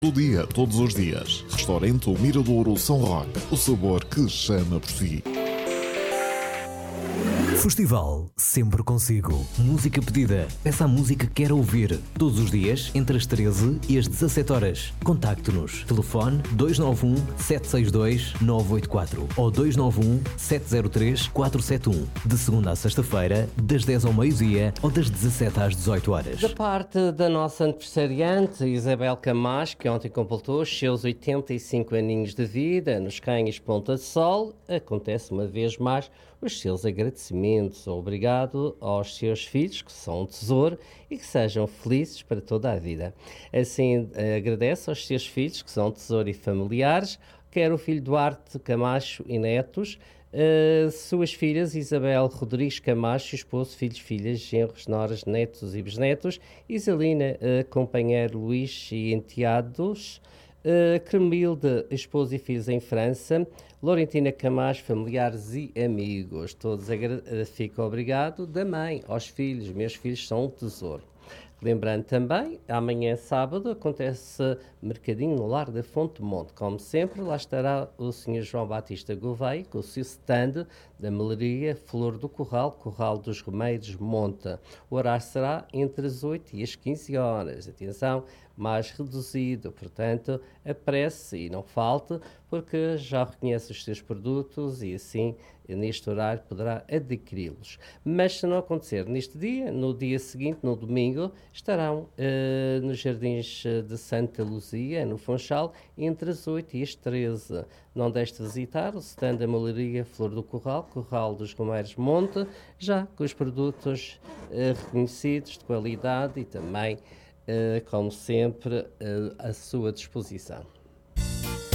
Do dia, todos os dias. Restaurante O Miradouro São Roque. O sabor que chama por si. Festival sempre consigo. Música pedida. Peça a música que quer ouvir. Todos os dias, entre as 13 e as 17 horas. Contacte-nos. Telefone 291 762 984 ou 291 703 471. De segunda a sexta-feira, das 10 ao meio-dia ou das 17 às 18 horas. Da parte da nossa aniversariante, Isabel Camacho, que ontem completou os seus 85 aninhos de vida, nos Cães Ponta de Sol, acontece uma vez mais os seus agradecimentos. Obrigado aos seus filhos, que são um tesouro, e que sejam felizes para toda a vida. Assim, agradece aos seus filhos, que são tesouro e familiares, quer o filho Duarte Camacho e netos, suas filhas Isabel Rodrigues Camacho, esposo, filhos, filhas, genros, noras, netos e bisnetos, Isalina, companheiro Luís e enteados, Cremilde, esposo e filhos em França, Laurentina Camacho, familiares e amigos. Todos fico obrigado da mãe aos filhos. Meus filhos são um tesouro. Lembrando também, amanhã sábado acontece mercadinho no Lar da Fonte Monte. Como sempre, lá estará o Sr. João Batista Gouveia com o seu stand da melaria Flor do Corral, Corral dos Remeiros Monte. O horário será entre as 8 e as 15 horas. Atenção, mais reduzido, portanto, apresse e não falte, porque já reconhece os seus produtos e assim, neste horário, poderá adquiri-los. Mas se não acontecer neste dia, no dia seguinte, no domingo, estarão nos Jardins de Santa Luzia, no Funchal, entre as 8 e as 13. Não deixe de visitar o stand da melaria Flor do Corral, Corral dos Remeiros Monte, já com os produtos reconhecidos de qualidade e também, como sempre, à sua disposição.